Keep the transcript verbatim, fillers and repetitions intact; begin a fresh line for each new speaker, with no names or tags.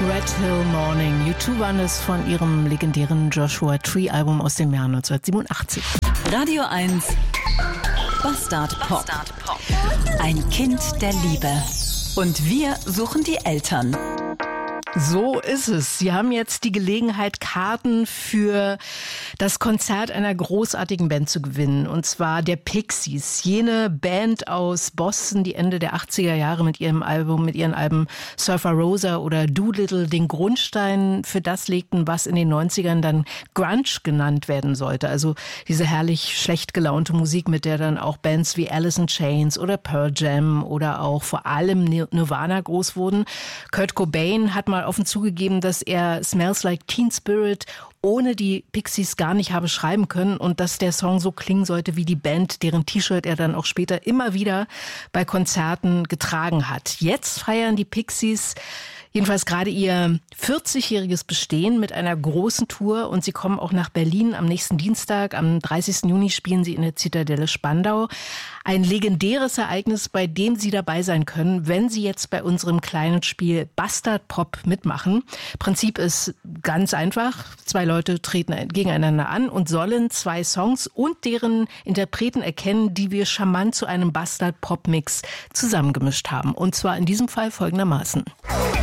Red Hill Morning. U zwei waren es von ihrem legendären Joshua Tree Album aus dem Jahr neunzehnhundertsiebenundachtzig.
Radio eins Bastard Pop. Ein Kind der Liebe. Und wir suchen die Eltern.
So ist es. Sie haben jetzt die Gelegenheit, Karten für das Konzert einer großartigen Band zu gewinnen. Und zwar der Pixies. Jene Band aus Boston, die Ende der achtziger Jahre mit ihrem Album, mit ihren Alben Surfer Rosa oder Doolittle den Grundstein für das legten, was in den neunzigern dann Grunge genannt werden sollte. Also diese herrlich schlecht gelaunte Musik, mit der dann auch Bands wie Alice in Chains oder Pearl Jam oder auch vor allem Nirvana groß wurden. Kurt Cobain hat mal offen zugegeben, dass er Smells Like Teen Spirit ohne die Pixies gar nicht habe schreiben können und dass der Song so klingen sollte wie die Band, deren T-Shirt er dann auch später immer wieder bei Konzerten getragen hat. Jetzt feiern die Pixies jedenfalls gerade ihr vierzigjähriges Bestehen mit einer großen Tour und sie kommen auch nach Berlin am nächsten Dienstag. Am dreißigsten Juni spielen sie in der Zitadelle Spandau. Ein legendäres Ereignis, bei dem Sie dabei sein können, wenn Sie jetzt bei unserem kleinen Spiel Bastard Pop mitmachen. Prinzip ist ganz einfach. Zwei Leute treten gegeneinander an und sollen zwei Songs und deren Interpreten erkennen, die wir charmant zu einem Bastard Pop Mix zusammengemischt haben. Und zwar in diesem Fall folgendermaßen.